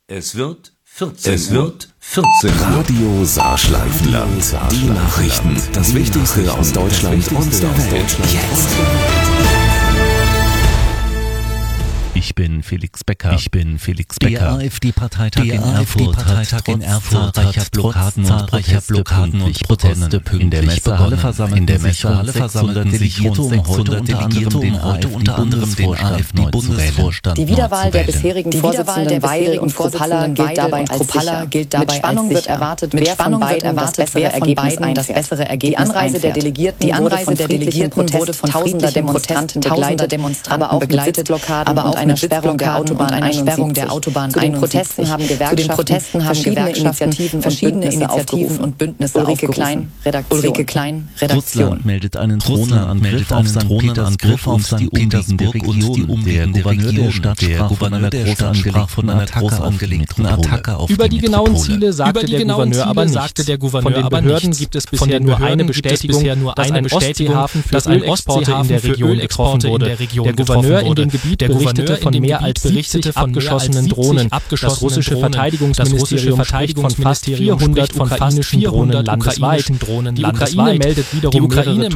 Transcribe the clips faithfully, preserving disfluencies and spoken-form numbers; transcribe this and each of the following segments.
Es wird vierzehn Es wird vierzehn Radio Saarschleifenland. Die Nachrichten. Das Wichtigste aus Deutschland und der Welt. Jetzt. Ich bin Felix Becker. Ich bin Felix Becker. Der AfD-Parteitag in Erfurt hat in Erfurt zahlreicher Blockaden und Proteste Blockaden und Proteste in der Messehalle versammelten in der Messehalle versammelten sich rund sechshundert Delegierte, um heute unter anderem den AfD-Bundesvorstand. Die Wiederwahl der bisherigen Vorsitzenden Weidel und Kruppalla gilt dabei als sicher. Mit Spannung wird erwartet, wer von beiden das bessere Ergebnis einfährt. Die Anreise der Delegierten wurde von tausender Demonstranten begleitet, aber auch begleitet Blockaden und einer Sperrung der Autobahn, einer Sperrung der Autobahn. Zu den Protesten haben Gewerkschaften verschiedene Initiativen, verschiedene Initiativen und Bündnisse Ulrike Klein, Redaktion. Ulrike Klein, Redaktion. Russland meldet einen Drohnenangriff auf Sankt Petersburg auf die umliegende Region. Der Gouverneur der Stadt sprach von einer groß angelegten Attacke auf die Über die genauen Ziele sagte der Gouverneur aber nichts. Von den Behörden gibt es bisher nur eine Bestätigung, dass ein Ostseehafen für Ölexporte in der Region getroffen wurde. Der Gouverneur in dem Gebiet berichtete von mehr als siebzig abgeschossenen Drohnen. Das russische Verteidigungsministerium spricht von fast vierhundert ukrainischen Drohnen landesweit. Die Ukraine meldet wiederum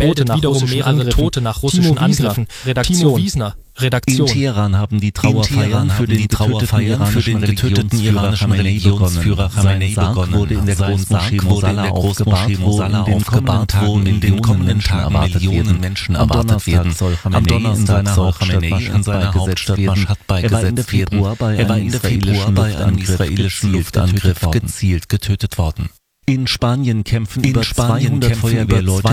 mehrere Tote nach russischen Angriffen. Redaktion. Wiesner. Redaktion. In Teheran haben die Trauerfeiern für den getöteten iranischen Religionsführer Khamenei begonnen. Wurde in der Großmoschee Mosalla aufgebahrt, wo in den kommenden Tagen Millionen Menschen erwartet werden. Am Donnerstag soll Khamenei in seiner Hauptstadt Mashhad beigesetzt werden. Er war Ende Februar bei einem israelischen Luftangriff gezielt getötet worden. In Spanien kämpfen in über zweihundert Feuerwehrleute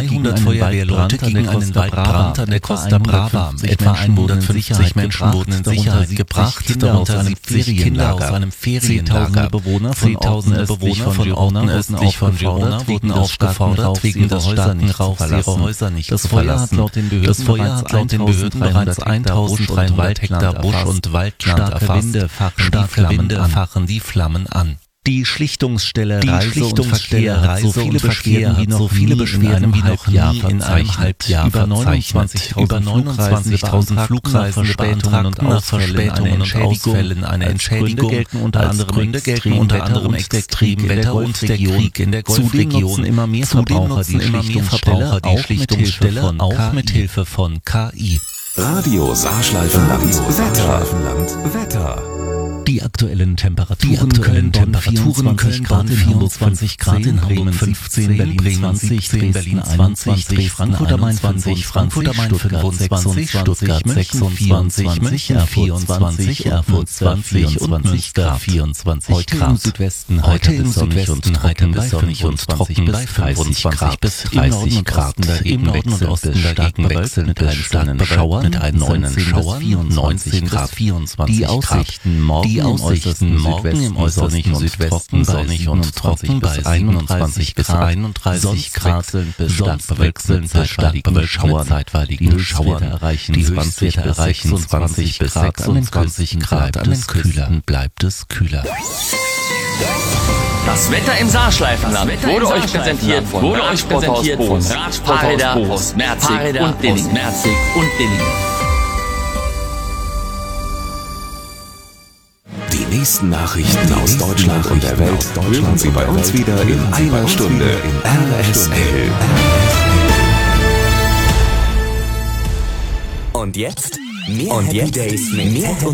gegen einen Waldbrand an der Costa Brava. Etwa hundertfünfzig Menschen wurden in Sicherheit gebracht, darunter siebzig Kinder aus einem Ferienlager. Zehntausende Bewohner von Orten östlich von Girona wurden aufgefordert, wegen des starken Rauchs ihre Häuser nicht zu verlassen. Das Feuer hat laut den Behörden bereits eintausenddreihundert Hektar Busch- und Waldland erfasst. Starke Winde fachen die Flammen an. Die Schlichtungsstelle die Reise Schlichtungsstelle und Verkehr hat so viele Beschwerden wie noch so viele Beschwerden wie noch nie in einem Halbjahr über neunundzwanzigtausend Flugreisen, Verspätungen und Verspätungen und Ausfällen. Eine Entschädigung gelten unter anderem unter anderem Extremwetter und der Krieg in der Golfregion. Zudem nutzen immer mehr Verbraucher die Schlichtungsstelle auch mit Hilfe von K I. Radio Saarschleifenland. Wetter. Wetter. Die aktuellen Temperaturen, die aktuellen Temperaturen Köln Grad in Hamburg zwanzig Grad, in Bremen fünfzehn, Berlin zwanzig, Berlin einundzwanzig, Frankfurt am Main zwanzig, Frankfurt am Main fünfundzwanzig, Stuttgart sechsundzwanzig, München vierundzwanzig, Erfurt zwanzig und Münster vierundzwanzig Grad. Heute im Südwesten, heute im Südwesten heiter bis sonnig und trocken bei fünfundzwanzig bis dreißig Grad. Im Norden und Osten dagegen wechselnd bis stark Schauer mit einzelnen Schauern neunzehn bis vierundzwanzig Grad. Die Aussichten morgen Die Aussichten morgen im äußersten Südwesten sonnig und trocken bei einundzwanzig bis einunddreißig Grad, bis stark bewölkt bis stark bewölkt zeitweiligen Schauern erreichen die Höchstwerte erreichen zwanzig bis sechsundzwanzig Grad, an den Kühlern bleibt es kühler. Das Wetter im Saarschleifenland wurde euch präsentiert von wurde euch präsentiert von Fahrräder aus Merzig und Dillingen. Die nächsten Nachrichten aus Deutschland und der Welt hören Sie bei uns wieder in einer Stunde in R S L. Und jetzt mehr Happy Days mit